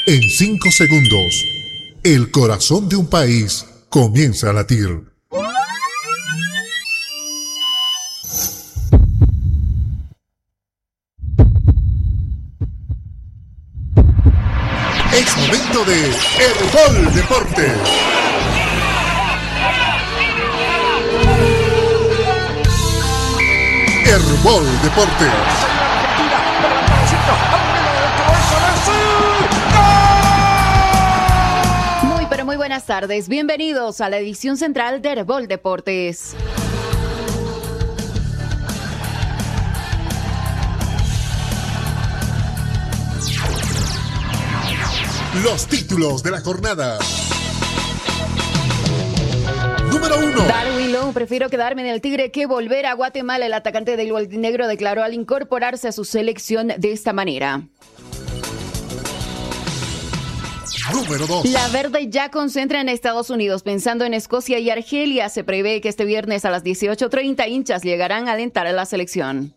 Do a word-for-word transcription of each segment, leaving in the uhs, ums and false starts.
En cinco segundos, el corazón de un país comienza a latir. Es momento de Herbol Deportes. Herbol Deportes. Muy pero muy buenas tardes. Bienvenidos a la edición central de Herbol Deportes. Los títulos de la jornada. Número uno. Darwin Long, prefiero quedarme en el Tigre que volver a Guatemala. El atacante del Gualtinegro declaró al incorporarse a su selección de esta manera. Número dos. La Verde ya concentra en Estados Unidos, pensando en Escocia y Argelia. Se prevé que este viernes a las dieciocho treinta hinchas llegarán a alentar a la selección.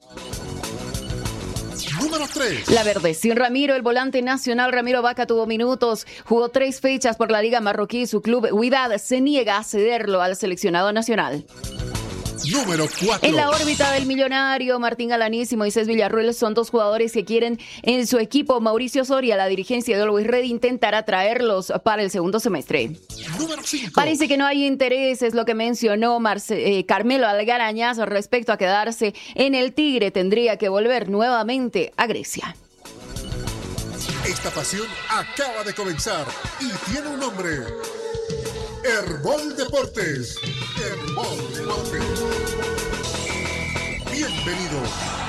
Número tres. La Verde, sin Ramiro, el volante nacional Ramiro Vaca tuvo minutos, jugó tres fechas por la Liga Marroquí y su club Wydad se niega a cederlo al seleccionado nacional. Número cuatro. En la órbita del millonario, Martín Alanís y Moisés Villarruel son dos jugadores que quieren en su equipo. Mauricio Soria, la dirigencia de Always Ready, intentará traerlos para el segundo semestre. Número cinco. Parece que no hay interés, es lo que mencionó Marce- eh, Carmelo Algarañaz respecto a quedarse en el Tigre. Tendría que volver nuevamente a Grecia. Esta pasión acaba de comenzar y tiene un nombre. Herbol Deportes. Herbol Deportes. Bienvenido.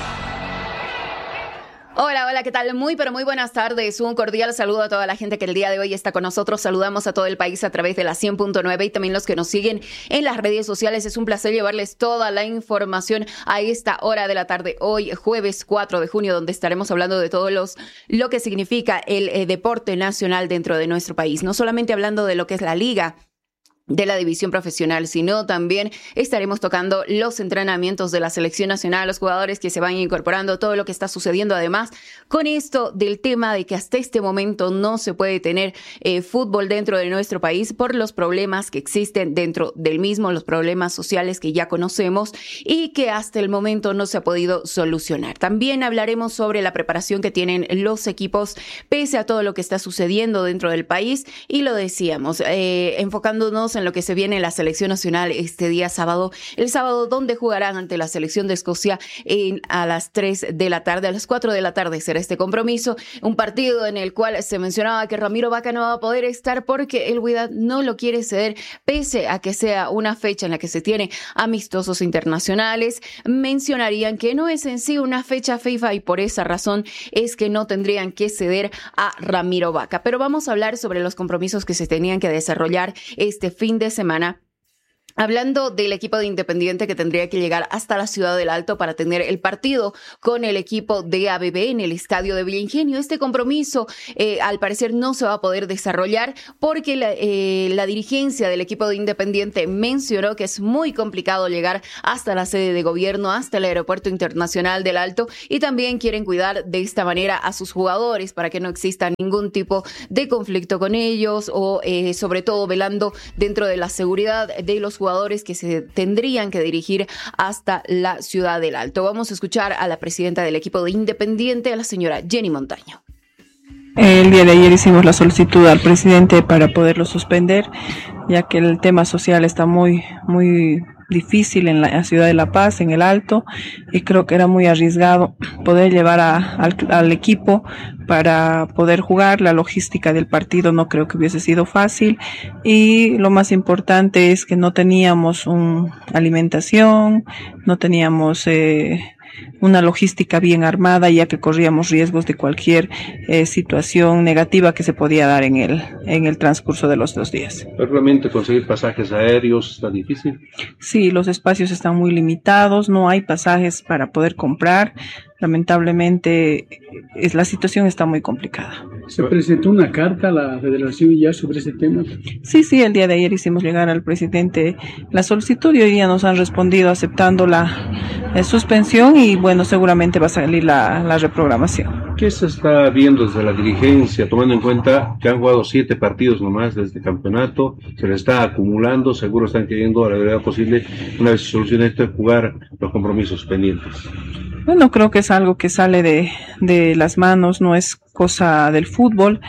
Hola, hola, ¿qué tal? Muy, pero muy buenas tardes. Un cordial saludo a toda la gente que el día de hoy está con nosotros. Saludamos a todo el país a través de la cien punto nueve y también los que nos siguen en las redes sociales. Es un placer llevarles toda la información a esta hora de la tarde. Hoy, jueves cuatro de junio, donde estaremos hablando de todo los, lo que significa el eh, deporte nacional dentro de nuestro país. No solamente hablando de lo que es la liga de la división profesional, sino también estaremos tocando los entrenamientos de la selección nacional, los jugadores que se van incorporando, todo lo que está sucediendo. Además, con esto del tema de que hasta este momento no se puede tener eh, fútbol dentro de nuestro país por los problemas que existen dentro del mismo, los problemas sociales que ya conocemos y que hasta el momento no se ha podido solucionar. También hablaremos sobre la preparación que tienen los equipos pese a todo lo que está sucediendo dentro del país y lo decíamos, eh, enfocándonos en lo que se viene en la selección nacional este día sábado. El sábado, donde jugarán ante la selección de Escocia en, a las tres de la tarde. A las cuatro de la tarde será este compromiso. Un partido en el cual se mencionaba que Ramiro Vaca no va a poder estar porque el Wydad no lo quiere ceder, pese a que sea una fecha en la que se tiene amistosos internacionales. Mencionarían que no es en sí una fecha FIFA y por esa razón es que no tendrían que ceder a Ramiro Vaca. Pero vamos a hablar sobre los compromisos que se tenían que desarrollar este fin de semana. Hablando del equipo de Independiente que tendría que llegar hasta la Ciudad del Alto para tener el partido con el equipo de A B B en el estadio de Villa Ingenio. Este compromiso eh, al parecer no se va a poder desarrollar porque la, eh, la dirigencia del equipo de Independiente mencionó que es muy complicado llegar hasta la sede de gobierno, hasta el Aeropuerto Internacional del Alto, y también quieren cuidar de esta manera a sus jugadores para que no exista ningún tipo de conflicto con ellos o eh, sobre todo velando dentro de la seguridad de los jugadores jugadores que se tendrían que dirigir hasta la Ciudad del Alto. Vamos a escuchar a la presidenta del equipo de Independiente, a la señora Jenny Montaño. El día de ayer hicimos la solicitud al presidente para poderlo suspender, ya que el tema social está muy, muy difícil en la ciudad de La Paz, en el Alto, y creo que era muy arriesgado poder llevar a, al, al equipo para poder jugar. La logística del partido no creo que hubiese sido fácil, y lo más importante es que no teníamos una alimentación, no teníamos eh, una logística bien armada, ya que corríamos riesgos de cualquier eh, situación negativa que se podía dar en el en el transcurso de los dos días. ¿Realmente conseguir pasajes aéreos está difícil? Sí, los espacios están muy limitados, no hay pasajes para poder comprar. Lamentablemente, es, la situación está muy complicada. ¿Se presentó una carta a la Federación ya sobre ese tema? Sí, sí, el día de ayer hicimos llegar al presidente la solicitud y hoy día nos han respondido aceptando la, la suspensión y bueno, seguramente va a salir la, la reprogramación. ¿Qué se está viendo desde la dirigencia, tomando en cuenta que han jugado siete partidos nomás desde el campeonato, se le está acumulando, seguro están queriendo a la brevedad posible, una vez se solucione esto, de jugar los compromisos pendientes? Bueno, creo que es algo que sale de, de las manos, no es cosa del fútbol,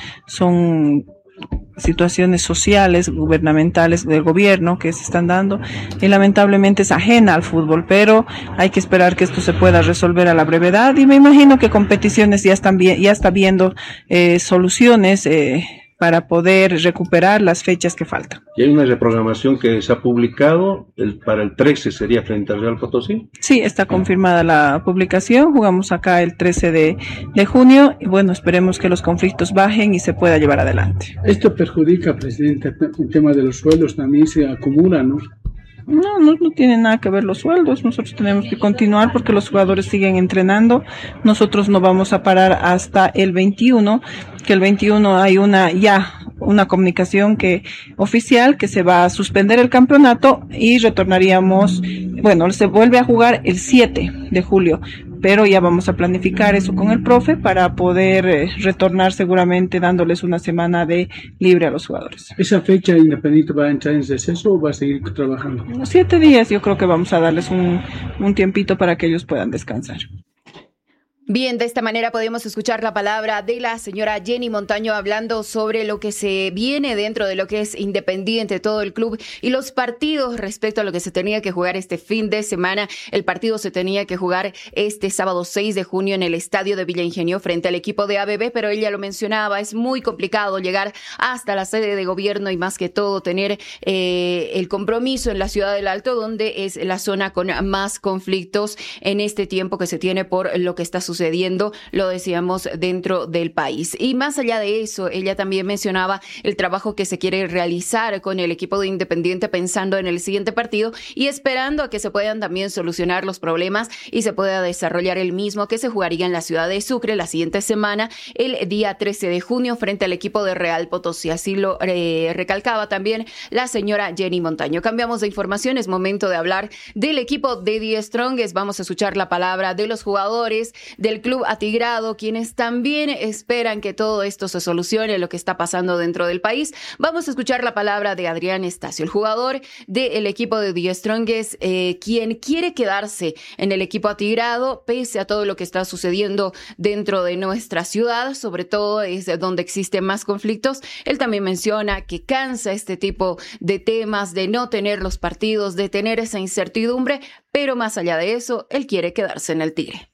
son situaciones sociales, gubernamentales del gobierno que se están dando y lamentablemente es ajena al fútbol, pero hay que esperar que esto se pueda resolver a la brevedad y me imagino que competiciones ya están bien, ya está viendo eh, soluciones eh, para poder recuperar las fechas que faltan. ¿Y hay una reprogramación que se ha publicado el, para el trece sería frente al Real Potosí? Sí, está confirmada la publicación, jugamos acá el trece de, de junio y bueno, esperemos que los conflictos bajen y se pueda llevar adelante. Esto perjudica, presidente, el tema de los sueldos también se acumula, ¿no? No, no, no tiene nada que ver los sueldos, nosotros tenemos que continuar porque los jugadores siguen entrenando, nosotros no vamos a parar hasta el veintiuno, que el veintiuno hay una ya una comunicación que oficial que se va a suspender el campeonato y retornaríamos, bueno, se vuelve a jugar el siete de julio, pero ya vamos a planificar eso con el profe para poder eh, retornar seguramente dándoles una semana de libre a los jugadores. ¿Esa fecha Independiente va a entrar en receso o va a seguir trabajando? Los siete días yo creo que vamos a darles un, un tiempito para que ellos puedan descansar. Bien, de esta manera podemos escuchar la palabra de la señora Jenny Montaño hablando sobre lo que se viene dentro de lo que es Independiente, todo el club y los partidos respecto a lo que se tenía que jugar este fin de semana. El partido se tenía que jugar este sábado seis de junio en el estadio de Villa Ingenio frente al equipo de A B B, pero ella lo mencionaba, es muy complicado llegar hasta la sede de gobierno y más que todo tener eh, el compromiso en la ciudad del Alto, donde es la zona con más conflictos en este tiempo que se tiene por lo que está sucediendo. sucediendo, lo decíamos, dentro del país. Y más allá de eso, ella también mencionaba el trabajo que se quiere realizar con el equipo de Independiente pensando en el siguiente partido y esperando a que se puedan también solucionar los problemas y se pueda desarrollar el mismo que se jugaría en la ciudad de Sucre la siguiente semana, el día trece de junio, frente al equipo de Real Potosí. Así lo eh, recalcaba también la señora Jenny Montaño. Cambiamos de información, es momento de hablar del equipo de The Strongest. Vamos a escuchar la palabra de los jugadores de del club atigrado, quienes también esperan que todo esto se solucione, lo que está pasando dentro del país. Vamos a escuchar la palabra de Adrián Estacio, el jugador del equipo de The Strongest, eh, quien quiere quedarse en el equipo atigrado, pese a todo lo que está sucediendo dentro de nuestra ciudad, sobre todo es donde existen más conflictos. Él también menciona que cansa este tipo de temas, de no tener los partidos, de tener esa incertidumbre, pero más allá de eso, él quiere quedarse en el Tigre.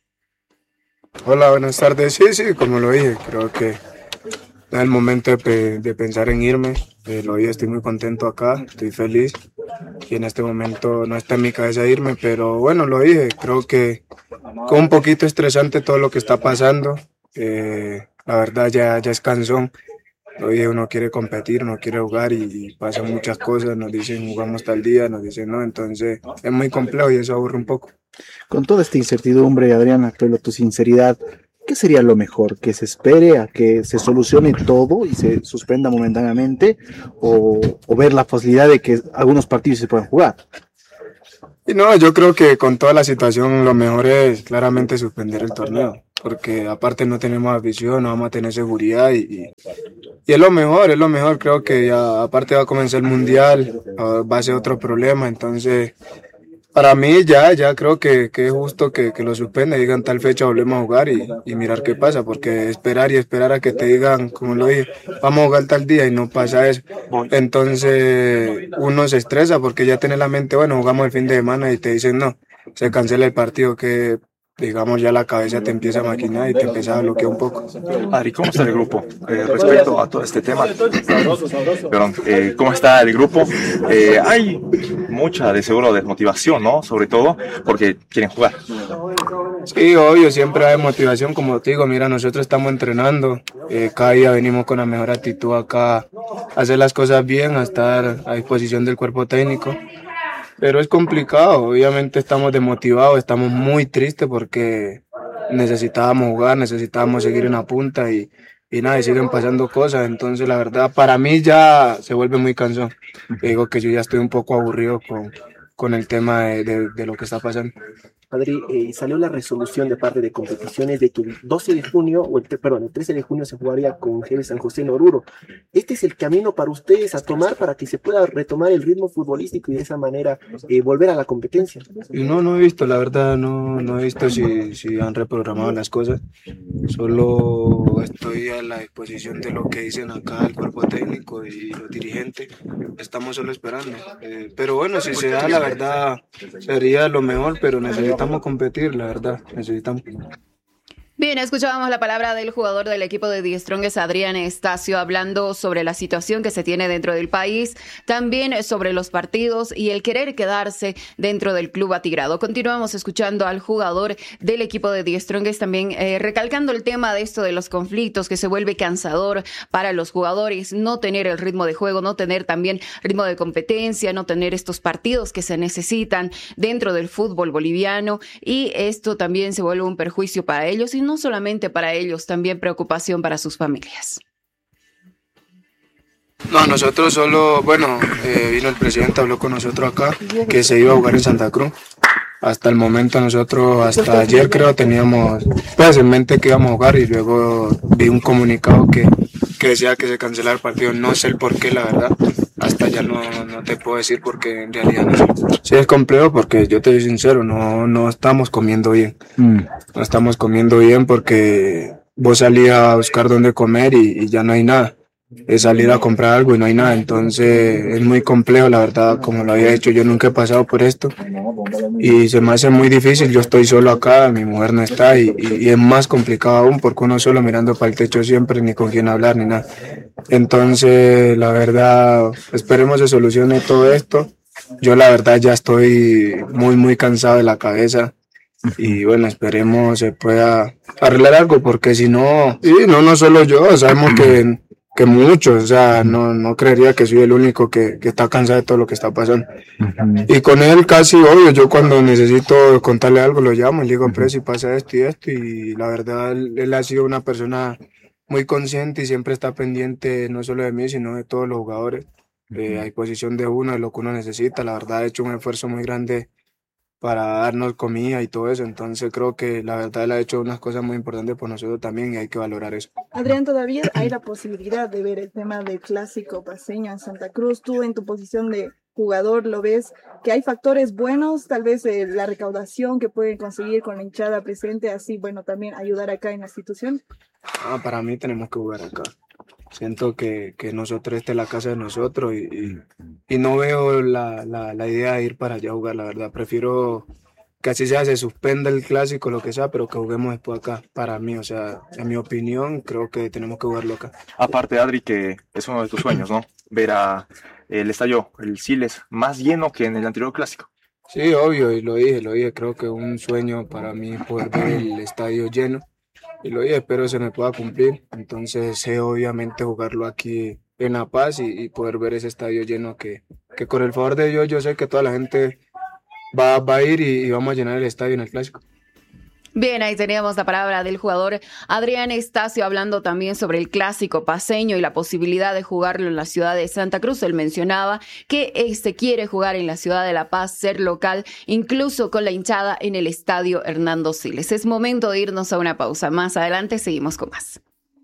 Hola, buenas tardes. Sí, sí, como lo dije, creo que es el momento de, pe de pensar en irme. Eh, lo dije, estoy muy contento acá, estoy feliz y en este momento no está en mi cabeza irme, pero bueno, lo dije, creo que fue un poquito estresante todo lo que está pasando. Eh, la verdad ya, ya es cansón. Lo dije, uno quiere competir, uno quiere jugar y, y pasan muchas cosas, nos dicen jugamos tal día, nos dicen no, entonces es muy complejo y eso aburre un poco. Con toda esta incertidumbre, Adrián, apelo a tu sinceridad, ¿qué sería lo mejor? ¿Que se espere a que se solucione todo y se suspenda momentáneamente o, o ver la posibilidad de que algunos partidos se puedan jugar? Y no, yo creo que con toda la situación lo mejor es claramente suspender el torneo, porque aparte no tenemos afición, no vamos a tener seguridad y, y, y es lo mejor, es lo mejor, creo que ya aparte va a comenzar el mundial, va a ser otro problema, entonces para mí ya, ya creo que, que es justo que, que lo suspenda y digan tal fecha volvemos a jugar y, y mirar qué pasa, porque esperar y esperar a que te digan, como lo dije, vamos a jugar tal día y no pasa eso. Entonces uno se estresa porque ya tiene la mente, bueno, jugamos el fin de semana y te dicen no, se cancela el partido, que digamos ya la cabeza te empieza a maquinar y te empieza a bloquear un poco. Adri, ¿cómo está el grupo eh, respecto a todo este tema? Perdón, eh, ¿cómo está el grupo? Eh, hay mucha, de seguro, desmotivación, ¿no? Sobre todo porque quieren jugar. Sí, obvio, siempre hay motivación, como te digo, mira, nosotros estamos entrenando, eh, cada día venimos con la mejor actitud acá, a hacer las cosas bien, a estar a disposición del cuerpo técnico. Pero es complicado, obviamente estamos desmotivados, estamos muy tristes porque necesitábamos jugar, necesitábamos seguir en la punta y, y nada, y siguen pasando cosas. Entonces la verdad para mí ya se vuelve muy cansón. Digo que yo ya estoy un poco aburrido con, con el tema de, de, de lo que está pasando. Adri, eh, salió la resolución de parte de competiciones de que el doce de junio, o el, perdón, el trece de junio se jugaría con G B San José en Oruro. ¿Este es el camino para ustedes a tomar para que se pueda retomar el ritmo futbolístico y de esa manera eh, volver a la competencia? No, no he visto, la verdad, no, no he visto si, si han reprogramado las cosas. Solo estoy a la disposición de lo que dicen acá el cuerpo técnico y los dirigentes. Estamos solo esperando. Eh, pero bueno, si se da, la verdad, sería lo mejor, pero necesitamos competir, la verdad, necesitamos. Bien, escuchábamos la palabra del jugador del equipo de The Strongest, Adrián Estacio, hablando sobre la situación que se tiene dentro del país, también sobre los partidos y el querer quedarse dentro del club atigrado. Continuamos escuchando al jugador del equipo de The Strongest, también eh, recalcando el tema de esto de los conflictos, que se vuelve cansador para los jugadores, no tener el ritmo de juego, no tener también ritmo de competencia, no tener estos partidos que se necesitan dentro del fútbol boliviano, y esto también se vuelve un perjuicio para ellos y no solamente para ellos, también preocupación para sus familias. No, nosotros solo, bueno, eh, vino el presidente, habló con nosotros acá, que se iba a jugar en Santa Cruz. Hasta el momento nosotros, hasta ayer creo, teníamos pues en mente que íbamos a jugar, y luego vi un comunicado que, que decía que se cancelara el partido. No sé el por qué, la verdad. Hasta ya no, no te puedo decir porque en realidad no sé. Sí es complejo porque yo te soy sincero, no, no estamos comiendo bien. Mm. No estamos comiendo bien porque vos salías a buscar dónde comer y, y ya no hay nada. Es salir a comprar algo y no hay nada. Entonces es muy complejo, la verdad, como lo había hecho. Yo nunca he pasado por esto y se me hace muy difícil. Yo estoy solo acá, mi mujer no está, y, y, y es más complicado aún porque uno solo mirando para el techo siempre, ni con quién hablar ni nada. Entonces, la verdad, esperemos se solucione todo esto. Yo la verdad ya estoy muy, muy cansado de la cabeza. Y bueno, esperemos se pueda arreglar algo, porque si no, y no, no solo yo, sabemos que, que muchos, o sea, no, no creería que soy el único que, que está cansado de todo lo que está pasando. Y con él casi obvio, yo cuando necesito contarle algo lo llamo y le digo, pero si pasa esto y esto, y la verdad él, él ha sido una persona muy consciente y siempre está pendiente no solo de mí, sino de todos los jugadores, eh, a disposición de uno, de lo que uno necesita. La verdad ha hecho un esfuerzo muy grande para darnos comida y todo eso, entonces creo que la verdad él ha hecho unas cosas muy importantes por nosotros también y hay que valorar eso. Adrián, todavía hay la posibilidad de ver el tema del clásico paceño en Santa Cruz. Tú en tu posición de jugador lo ves que hay factores buenos, tal vez eh, la recaudación que pueden conseguir con la hinchada presente, así bueno también ayudar acá en la institución. Ah, para mí tenemos que jugar acá. Siento que, que nosotros, esta es la casa de nosotros y, y, y no veo la, la, la idea de ir para allá a jugar, la verdad. Prefiero que así sea, se suspenda el clásico, lo que sea, pero que juguemos después acá. Para mí, o sea, en mi opinión, creo que tenemos que jugarlo acá. Aparte, Adri, que es uno de tus sueños, ¿no? Ver a el estadio, el Siles, más lleno que en el anterior clásico. Sí, obvio, y lo dije, lo dije. Creo que es un sueño para mí poder ver el estadio lleno. Y lo dije, espero se me pueda cumplir. Entonces sé obviamente jugarlo aquí en La Paz y, y poder ver ese estadio lleno que, que con el favor de Dios yo sé que toda la gente va, va a ir y, y vamos a llenar el estadio en el clásico. Bien, ahí teníamos la palabra del jugador Adrián Estacio hablando también sobre el clásico paceño y la posibilidad de jugarlo en la ciudad de Santa Cruz. Él mencionaba que este quiere jugar en la ciudad de La Paz, ser local, incluso con la hinchada en el estadio Hernando Siles. Es momento de irnos a una pausa. Más adelante seguimos con más.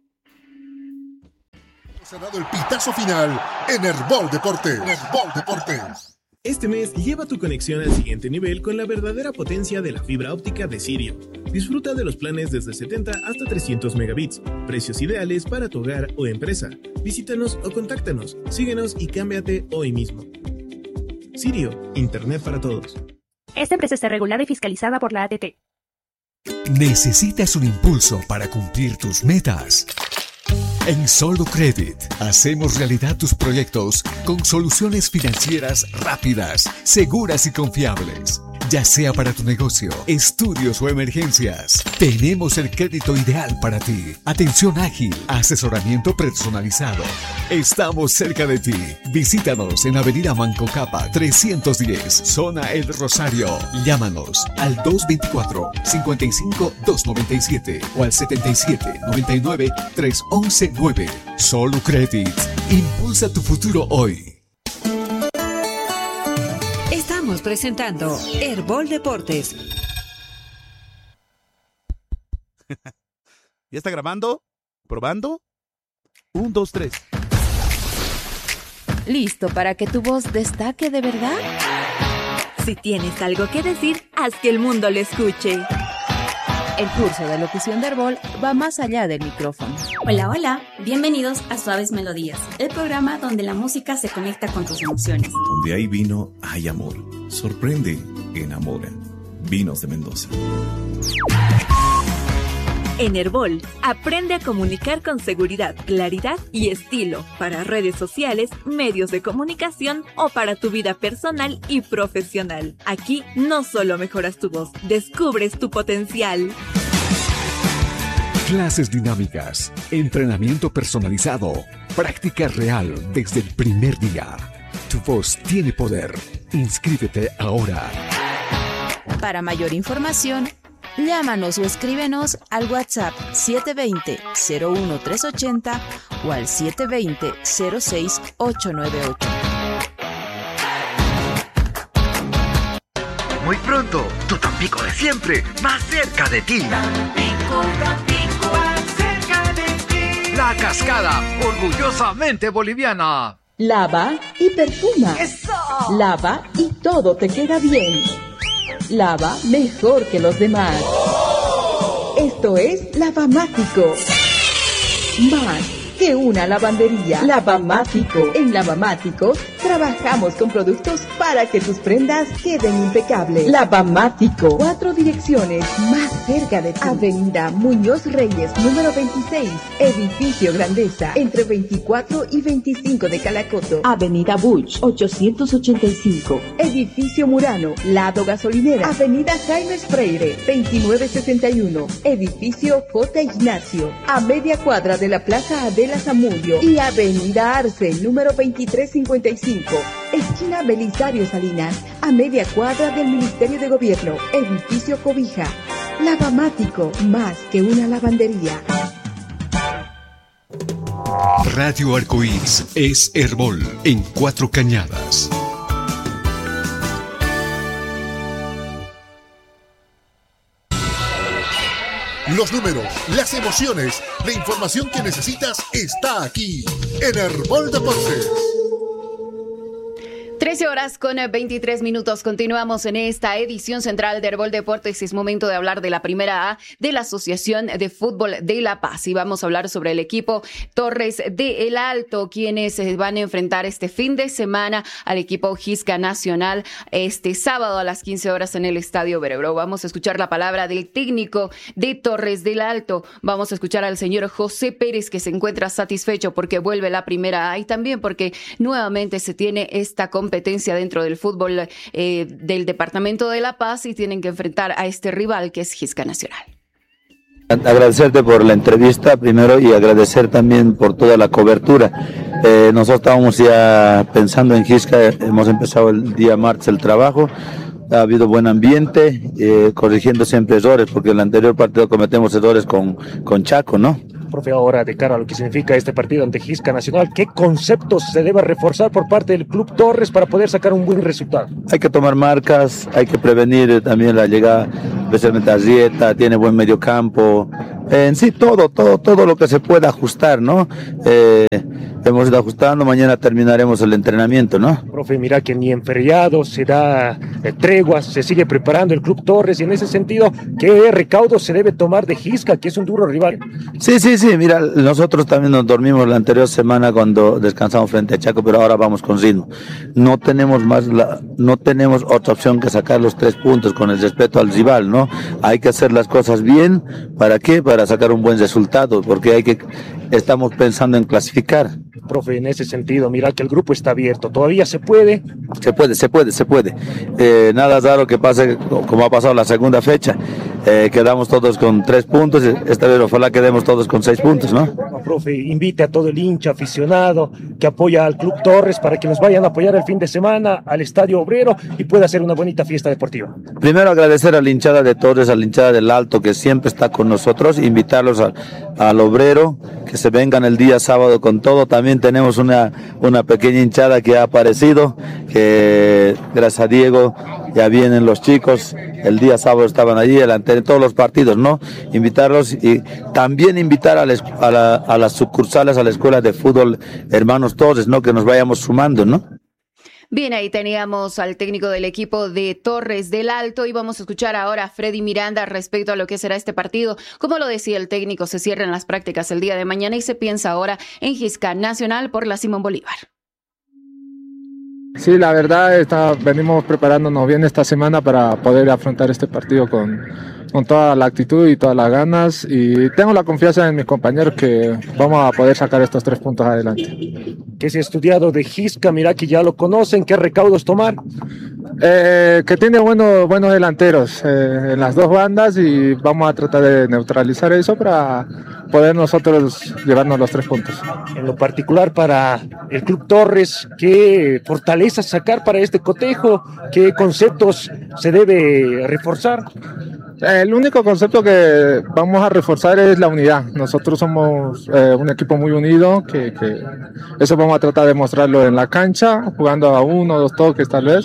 Cerrado el pitazo final en Herbol Deportes. Herbol Deportes. Este mes lleva tu conexión al siguiente nivel con la verdadera potencia de la fibra óptica de Sirio. Disfruta de los planes desde setenta hasta trescientos megabits, precios ideales para tu hogar o empresa. Visítanos o contáctanos, síguenos y cámbiate hoy mismo. Sirio, Internet para todos. Esta empresa está regulada y fiscalizada por la A T T. ¿Necesitas un impulso para cumplir tus metas? En Solo Credit hacemos realidad tus proyectos con soluciones financieras rápidas, seguras y confiables. Ya sea para tu negocio, estudios o emergencias, tenemos el crédito ideal para ti. Atención ágil, asesoramiento personalizado. Estamos cerca de ti. Visítanos en Avenida Manco Capa trescientos diez, Zona El Rosario. Llámanos al dos veinticuatro, cincuenta y cinco, doscientos noventa y siete o al setenta y siete, noventa y nueve, trescientos once nueve. Solo Credit. Impulsa tu futuro hoy. Estamos presentando Herbol Deportes. ¿Ya está grabando? ¿Probando? Un, dos, tres. ¿Listo para que tu voz destaque de verdad? Si tienes algo que decir, haz que el mundo lo escuche. El curso de locución de Herbol va más allá del micrófono. Hola, hola. Bienvenidos a Suaves Melodías, el programa donde la música se conecta con tus emociones. Donde hay vino, hay amor. Sorprende, enamora. Vinos de Mendoza. En Herbol, aprende a comunicar con seguridad, claridad y estilo para redes sociales, medios de comunicación o para tu vida personal y profesional. Aquí no solo mejoras tu voz, descubres tu potencial. Clases dinámicas, entrenamiento personalizado, práctica real desde el primer día. Tu voz tiene poder. Inscríbete ahora. Para mayor información, llámanos o escríbenos al WhatsApp siete dos cero, cero uno tres ocho cero o al siete dos cero, cero seis ocho nueve ocho. Muy pronto, tu Tampico de siempre, más cerca de ti. Tampico, Tampico, más cerca de ti. La Cascada, orgullosamente boliviana. Lava y perfuma. ¡Eso! Lava y todo te queda bien. Lava mejor que los demás. ¡Oh! Esto es Lavamático. Más que una lavandería. Lavamático. En Lavamático trabajamos con productos para que tus prendas queden impecables. Lavamático. Cuatro direcciones más cerca de ti. Avenida Muñoz Reyes, número veintiséis. Edificio Grandeza, entre veinticuatro y veinticinco de Calacoto. Avenida Buch, ochocientos ochenta y cinco. Edificio Murano, lado gasolinera. Avenida Jaime Freire, veintinueve sesenta y uno. Edificio J. Ignacio, a media cuadra de la Plaza Adela Zamudio. Y Avenida Arce, número veintitrés cincuenta y cinco. Esquina Belisario Salinas, a media cuadra del Ministerio de Gobierno. Edificio Cobija. Lavamático, más que una lavandería. Radio Arcoíris es Herbol en Cuatro Cañadas. Los números, las emociones, la información que necesitas está aquí en Herbol Deportes. trece horas con veintitrés minutos. Continuamos en esta edición central de Herbol Deportes. Es momento de hablar de la primera A de la Asociación de Fútbol de La Paz. Y vamos a hablar sobre el equipo Torres de El Alto, quienes se van a enfrentar este fin de semana al equipo Gisca Nacional este sábado a las quince horas en el Estadio Berebro. Vamos a escuchar la palabra del técnico de Torres del Alto. Vamos a escuchar al señor José Pérez, que se encuentra satisfecho porque vuelve la primera A y también porque nuevamente se tiene esta competencia competencia dentro del fútbol eh, del departamento de La Paz y tienen que enfrentar a este rival que es Gisca Nacional. Agradecerte por la entrevista primero y agradecer también por toda la cobertura. Eh, nosotros estábamos ya pensando en Gisca, hemos empezado el día martes el trabajo, ha habido buen ambiente, eh, corrigiendo siempre errores, porque en el anterior partido cometemos errores con, con Chaco, ¿no? Profe, ahora de cara a lo que significa este partido ante Gisca Nacional, ¿qué conceptos se debe reforzar por parte del Club Torres para poder sacar un buen resultado? Hay que tomar marcas, hay que prevenir también la llegada, especialmente a Rieta, tiene buen mediocampo, en sí todo, todo, todo lo que se pueda ajustar, ¿no? Eh, hemos ido ajustando, mañana terminaremos el entrenamiento, ¿no? Profe, mira que ni en feriado se da eh, treguas, se sigue preparando el Club Torres y en ese sentido, ¿qué recaudo se debe tomar de Gisca, que es un duro rival? Sí, sí, sí, mira, nosotros también nos dormimos la anterior semana cuando descansamos frente a Chaco, pero ahora vamos con ritmo. No tenemos más, la, no tenemos otra opción que sacar los tres puntos con el respeto al rival, ¿no? Hay que hacer las cosas bien, ¿para qué? Para sacar un buen resultado, porque hay que, estamos pensando en clasificar. Profe, en ese sentido, mira que el grupo está abierto, ¿todavía se puede? Se puede, se puede, se puede. Eh, nada raro que pase como ha pasado la segunda fecha, eh, quedamos todos con tres puntos, esta vez ojalá quedemos todos con seis puntos, ¿no? No, profe, invite a todo el hincha aficionado que apoya al Club Torres para que nos vayan a apoyar el fin de semana al Estadio Obrero y pueda hacer una bonita fiesta deportiva. Primero agradecer a la hinchada de Torres, a la hinchada del Alto que siempre está con nosotros, invitarlos a, al Obrero, que se vengan el día sábado con todo. También tenemos una, una pequeña hinchada que ha aparecido, que gracias a Diego ya vienen los chicos, el día sábado estaban allí, el anterior, todos los partidos, ¿no? Invitarlos y también invitar a, la, a, la, a las sucursales, a la escuela de fútbol Hermanos Torres, ¿no? Que nos vayamos sumando, ¿no? Bien, ahí teníamos al técnico del equipo de Torres del Alto y vamos a escuchar ahora a Freddy Miranda respecto a lo que será este partido. Como lo decía el técnico, se cierran las prácticas el día de mañana y se piensa ahora en Gisca Nacional por la Simón Bolívar. Sí, la verdad, está, venimos preparándonos bien esta semana para poder afrontar este partido con, con toda la actitud y todas las ganas, y tengo la confianza en mis compañeros que vamos a poder sacar estos tres puntos adelante. ¿Qué se ha estudiado de Gisca? Mira que ya lo conocen, ¿qué recaudos tomar? Eh, que tiene buenos, buenos delanteros eh, en las dos bandas y vamos a tratar de neutralizar eso para poder nosotros llevarnos los tres puntos. En lo particular para el Club Torres, ¿qué fortalezas sacar para este cotejo? ¿Qué conceptos se debe reforzar? El único concepto que vamos a reforzar es la unidad. Nosotros somos eh, un equipo muy unido, que, que eso vamos a tratar de mostrarlo en la cancha, jugando a uno o dos toques tal vez,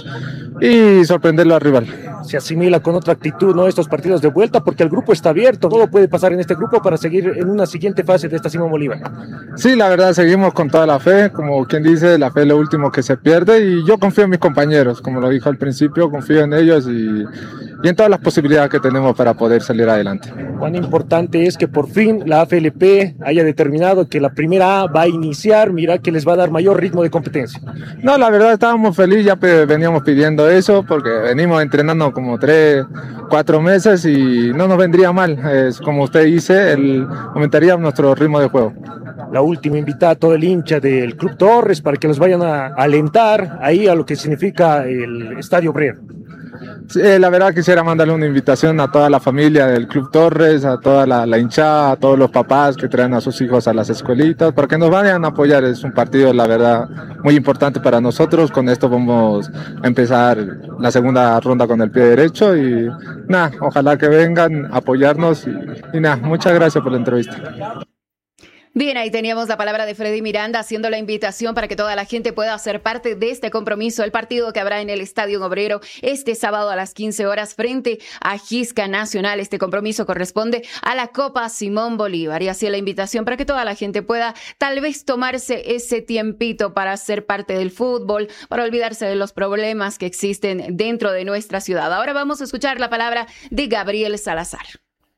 y sorprenderlo al rival. Se asimila con otra actitud, ¿no? Estos partidos de vuelta, porque el grupo está abierto, todo puede pasar en este grupo para seguir en una siguiente fase de esta Simón Bolívar. Sí, la verdad, seguimos con toda la fe, como quien dice, la fe es lo último que se pierde, y yo confío en mis compañeros, como lo dijo al principio, confío en ellos y, y en todas las posibilidades que tenemos para poder salir adelante. Cuán importante es que por fin la A F L P haya determinado que la primera A va a iniciar, mira que les va a dar mayor ritmo de competencia. No, la verdad estábamos felices, ya veníamos pidiendo eso, porque venimos entrenando como tres, cuatro meses y no nos vendría mal, es como usted dice, el, aumentaría nuestro ritmo de juego. La última invitada a todo el hincha del Club Torres para que los vayan a alentar ahí a lo que significa el Estadio Obrero. Sí, la verdad quisiera mandarle una invitación a toda la familia del Club Torres, a toda la, la hinchada, a todos los papás que traen a sus hijos a las escuelitas, para que nos vayan a apoyar. Es un partido, la verdad, muy importante para nosotros. Con esto vamos a empezar la segunda ronda con el pie derecho y nada, ojalá que vengan a apoyarnos y, y nada, muchas gracias por la entrevista. Bien, ahí teníamos la palabra de Freddy Miranda haciendo la invitación para que toda la gente pueda ser parte de este compromiso, el partido que habrá en el Estadio Obrero este sábado a las quince horas frente a Gisca Nacional. Este compromiso corresponde a la Copa Simón Bolívar y así la invitación para que toda la gente pueda tal vez tomarse ese tiempito para ser parte del fútbol, para olvidarse de los problemas que existen dentro de nuestra ciudad. Ahora vamos a escuchar la palabra de Gabriel Salazar.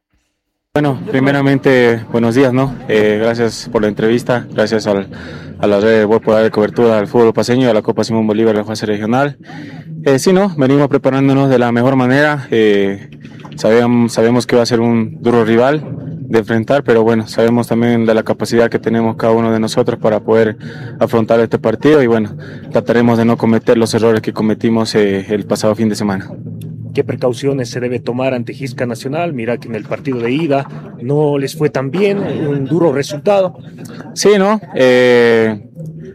Bueno, primeramente, buenos días, ¿no? Eh, gracias por la entrevista, gracias al, a la red web por dar cobertura al fútbol paseño y a la Copa Simón Bolívar de la fase regional. Eh, sí, ¿no? Venimos preparándonos de la mejor manera, eh, sabíamos, sabemos que va a ser un duro rival de enfrentar, pero bueno, sabemos también de la capacidad que tenemos cada uno de nosotros para poder afrontar este partido y bueno, trataremos de no cometer los errores que cometimos eh, el pasado fin de semana. ¿Qué precauciones se debe tomar ante Gisca Nacional? Mira que en el partido de ida no les fue tan bien, un duro resultado. Sí, ¿no? Eh,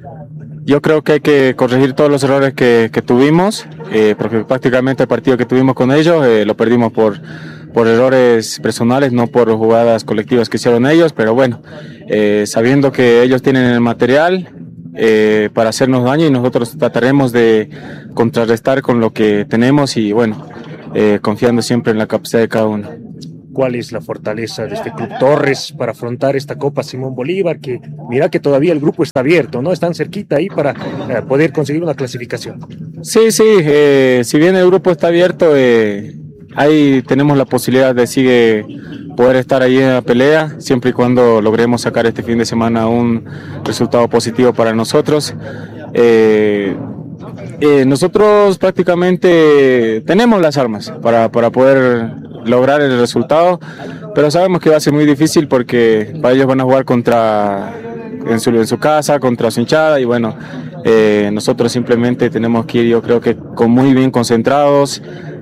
yo creo que hay que corregir todos los errores que, que tuvimos, eh, porque prácticamente el partido que tuvimos con ellos eh, lo perdimos por, por errores personales, no por jugadas colectivas que hicieron ellos, pero bueno, eh, sabiendo que ellos tienen el material eh, para hacernos daño y nosotros trataremos de contrarrestar con lo que tenemos y bueno, Eh, confiando siempre en la capacidad de cada uno. ¿Cuál es la fortaleza de este Club Torres para afrontar esta Copa Simón Bolívar? Que mira que todavía el grupo está abierto, ¿no? Están cerquita ahí para eh, poder conseguir una clasificación. Sí, sí, eh, si bien el grupo está abierto, eh, ahí tenemos la posibilidad de sigue poder estar ahí en la pelea, siempre y cuando logremos sacar este fin de semana un resultado positivo para nosotros. Eh, Eh, nosotros prácticamente tenemos las armas para, para poder lograr el resultado, pero sabemos que va a ser muy difícil porque para ellos van a jugar contra en su, en su casa, contra su hinchada y bueno, eh, nosotros simplemente tenemos que ir, yo creo que con muy bien concentrados,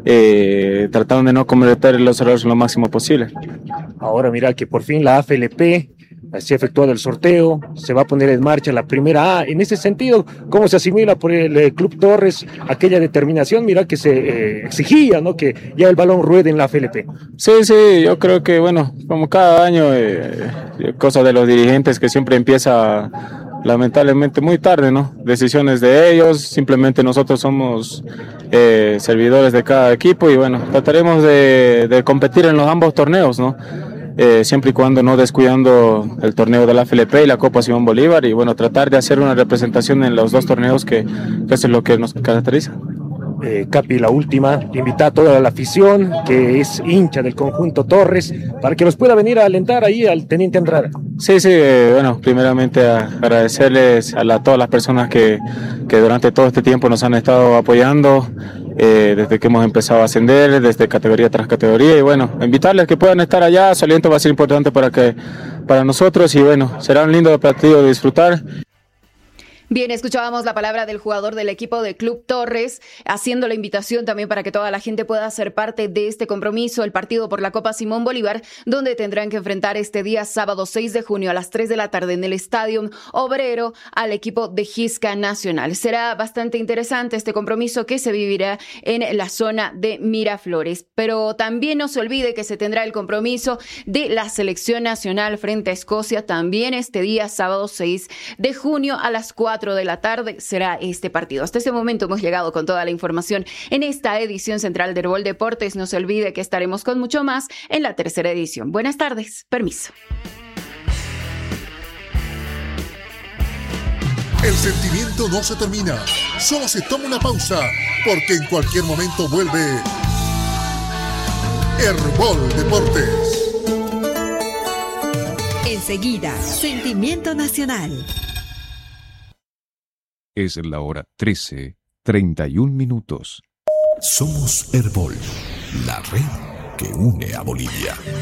eh, tratando de no cometer los errores lo máximo posible. Ahora mira que por fin la A F L P se ha efectuado el sorteo, se va a poner en marcha la primera A. En ese sentido, ¿cómo se asimila por el eh, Club Torres aquella determinación? Mira que se eh, exigía, ¿no? Que ya el balón ruede en la A F L P. Sí, sí, yo creo que, bueno, como cada año, eh, cosa de los dirigentes que siempre empieza lamentablemente muy tarde, ¿no? Decisiones de ellos, simplemente nosotros somos eh, servidores de cada equipo y bueno, trataremos de, de competir en los ambos torneos, ¿no? Eh, siempre y cuando no descuidando el torneo de la F L P y la Copa Simón Bolívar y bueno, tratar de hacer una representación en los dos torneos que, que eso es lo que nos caracteriza. Eh, Capi, la última, invita a toda la afición que es hincha del conjunto Torres para que los pueda venir a alentar ahí al Teniente Andrada. Sí, sí, eh, bueno, primeramente a agradecerles a la, todas las personas que, que durante todo este tiempo nos han estado apoyando, eh, desde que hemos empezado a ascender, desde categoría tras categoría y bueno, invitarles que puedan estar allá, su aliento va a ser importante para, que, para nosotros y bueno, será un lindo partido de disfrutar. Bien, escuchábamos la palabra del jugador del equipo de Club Torres, haciendo la invitación también para que toda la gente pueda ser parte de este compromiso, el partido por la Copa Simón Bolívar, donde tendrán que enfrentar este día sábado seis de junio a las tres de la tarde en el Estadio Obrero al equipo de Gisca Nacional. Será bastante interesante este compromiso que se vivirá en la zona de Miraflores, pero también no se olvide que se tendrá el compromiso de la selección nacional frente a Escocia también este día sábado seis de junio a las cuatro de la tarde será este partido. Hasta ese momento hemos llegado con toda la información en esta edición central de Herbol Deportes. No se olvide que estaremos con mucho más en la tercera edición. Buenas tardes. Permiso. El sentimiento no se termina, solo se toma una pausa, porque en cualquier momento vuelve Herbol Deportes. Enseguida, Sentimiento Nacional. Es la hora trece, treinta y un minutos. Somos Herbol, la red que une a Bolivia.